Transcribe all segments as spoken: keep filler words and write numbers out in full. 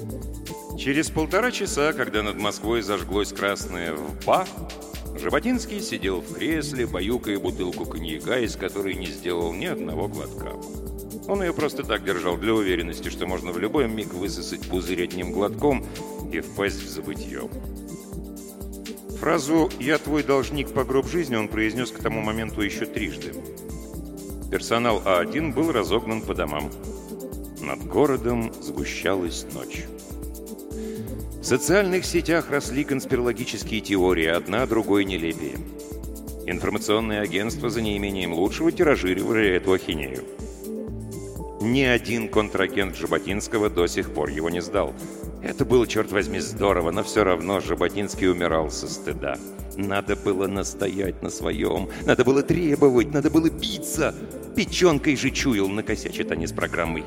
Через полтора часа, когда над Москвой зажглось красное «ВБА», Жаботинский сидел в кресле, баюкая бутылку коньяка, из которой не сделал ни одного глотка. Он ее просто так держал для уверенности, что можно в любой миг высосать пузырь одним глотком и впасть в забытье. Фразу «я твой должник по гроб жизни» он произнес к тому моменту еще трижды. Персонал А один был разогнан по домам. Над городом сгущалась ночь. В социальных сетях росли конспирологические теории, одна другой нелепее. Информационные агентства за неимением лучшего тиражировали эту ахинею. Ни один контрагент Жаботинского до сих пор его не сдал. Это было, черт возьми, здорово, но все равно Жаботинский умирал со стыда. Надо было настоять на своем, надо было требовать, надо было биться. Печенкой же чуял, накосячит они с программой.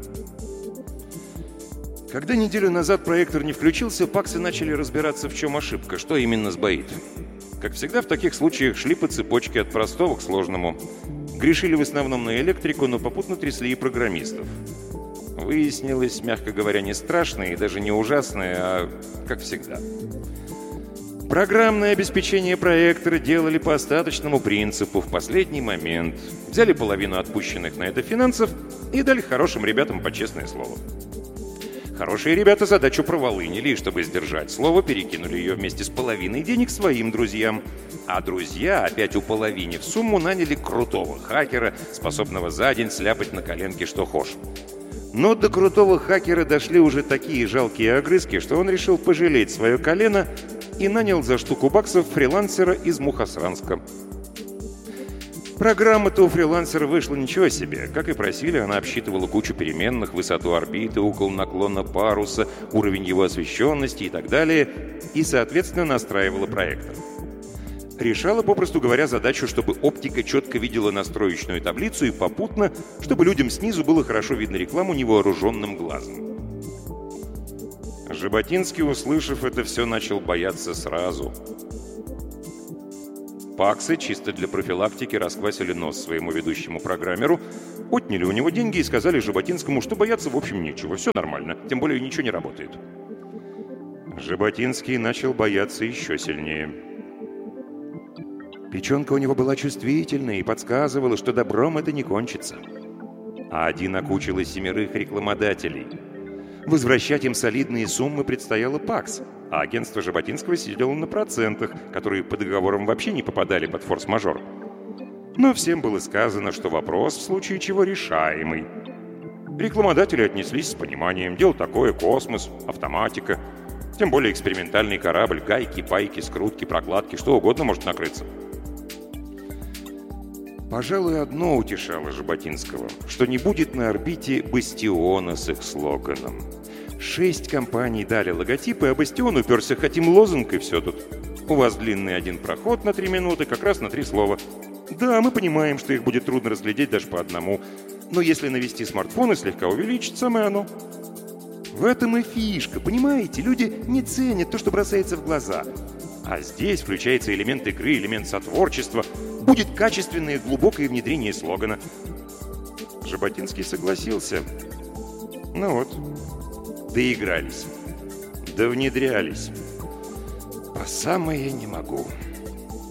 Когда неделю назад проектор не включился, паксы начали разбираться, в чем ошибка, что именно сбоит. Как всегда, в таких случаях шли по цепочке от простого к сложному. Грешили в основном на электрику, но попутно трясли и программистов. Выяснилось, мягко говоря, не страшное и даже не ужасное, а как всегда. Программное обеспечение проектора делали по остаточному принципу в последний момент. Взяли половину отпущенных на это финансов и дали хорошим ребятам по честное слово. Хорошие ребята задачу проволынили, и чтобы сдержать слово, перекинули ее вместе с половиной денег своим друзьям. А друзья, опять уполовинив сумму, наняли крутого хакера, способного за день сляпать на коленке что хошь. Но до крутого хакера дошли уже такие жалкие огрызки, что он решил пожалеть свое колено и нанял за штуку баксов фрилансера из Мухосранска. Программа-то у фрилансера вышла ничего себе. Как и просили, она обсчитывала кучу переменных, высоту орбиты, угол наклона паруса, уровень его освещенности и так далее, и, соответственно, настраивала проектор. Решала, попросту говоря, задачу, чтобы оптика четко видела настроечную таблицу и попутно, чтобы людям снизу было хорошо видно рекламу невооруженным глазом. Жаботинский, услышав это все, начал бояться сразу. Паксы чисто для профилактики расквасили нос своему ведущему программеру, отняли у него деньги и сказали Жаботинскому, что бояться в общем нечего, все нормально, тем более ничего не работает. Жаботинский начал бояться еще сильнее. Печенка у него была чувствительная и подсказывала, что добром это не кончится. А один окучил из семерых рекламодателей. Возвращать им солидные суммы предстояло пакс, а агентство Жаботинского сидело на процентах, которые по договорам вообще не попадали под форс-мажор. Но всем было сказано, что вопрос в случае чего решаемый. Рекламодатели отнеслись с пониманием. Дело такое, космос, автоматика. Тем более экспериментальный корабль, гайки, пайки, скрутки, прокладки, что угодно может накрыться. Пожалуй, одно утешало Жаботинского, что не будет на орбите «Бастиона» с их слоганом. Шесть компаний дали логотипы, а «Бастион» уперся хотим лозунг, и все тут. У вас длинный один проход на три минуты, как раз на три слова. Да, мы понимаем, что их будет трудно разглядеть даже по одному, но если навести смартфон и слегка увеличить, самое оно. В этом и фишка, понимаете? Люди не ценят то, что бросается в глаза. А здесь включается элемент игры, элемент сотворчества. Будет качественное и глубокое внедрение слогана. Жаботинский согласился. Ну вот, доигрались, довнедрялись. По самое не могу.